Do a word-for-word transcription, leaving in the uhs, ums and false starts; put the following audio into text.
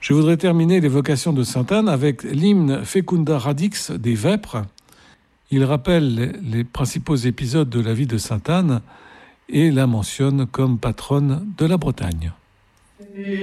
Je voudrais terminer l'évocation de Sainte-Anne avec l'hymne Fecunda Radix des Vêpres. Il rappelle les principaux épisodes de la vie de Sainte-Anne et la mentionne comme patronne de la Bretagne.